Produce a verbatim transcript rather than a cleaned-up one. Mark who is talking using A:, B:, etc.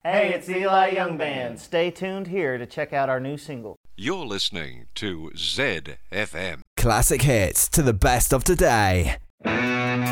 A: Hey, it's Eli Young Band. Stay tuned here to check out our new single.
B: You're listening to Z F M.
C: Classic hits to the best of today.